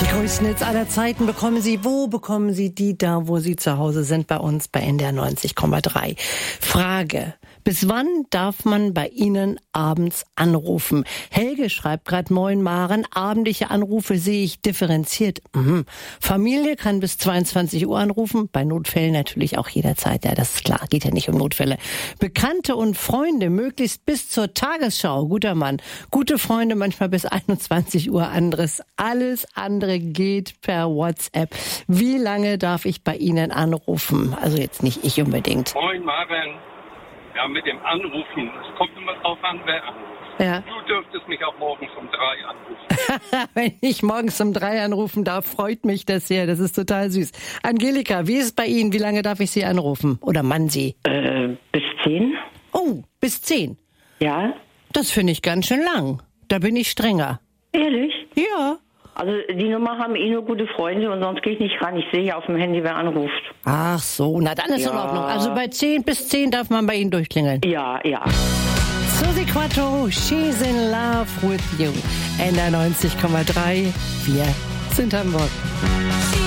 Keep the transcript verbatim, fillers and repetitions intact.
Die größten Hits aller Zeiten bekommen Sie. Wo bekommen Sie die? Da, wo Sie zu Hause sind, bei uns bei N D R neunzig Komma drei. Frage: Bis wann darf man bei Ihnen abends anrufen? Helge schreibt gerade: Moin Maren, abendliche Anrufe sehe ich differenziert. Mhm. Familie kann bis zweiundzwanzig Uhr anrufen, bei Notfällen natürlich auch jederzeit. Ja, das ist klar, geht ja nicht um Notfälle. Bekannte und Freunde möglichst bis zur Tagesschau. Guter Mann. Gute Freunde manchmal bis einundzwanzig Uhr. Anderes, alles andere geht per WhatsApp. Wie lange darf ich bei Ihnen anrufen? Also jetzt nicht ich unbedingt. Moin Maren. Ja, mit dem Anrufen, es kommt immer drauf an, wer anruft. Ja. Du dürftest mich auch morgens um drei anrufen. Wenn ich morgens um drei anrufen darf, freut mich das sehr. Das ist total süß. Angelika, wie ist es bei Ihnen? Wie lange darf ich Sie anrufen? Oder Mann Sie? Äh, bis zehn. Oh, bis zehn? Ja. Das finde ich ganz schön lang. Da bin ich strenger. Ehrlich? Ja. Also die Nummer haben eh nur gute Freunde und sonst gehe ich nicht ran. Ich sehe ja auf dem Handy, wer anruft. Ach so, na dann ist Ja. in Ordnung. Also bei zehn bis zehn darf man bei Ihnen durchklingeln. Ja, ja. Susi Quattro, She's in Love with You. N D R neunzig Komma drei. Wir sind Hamburg.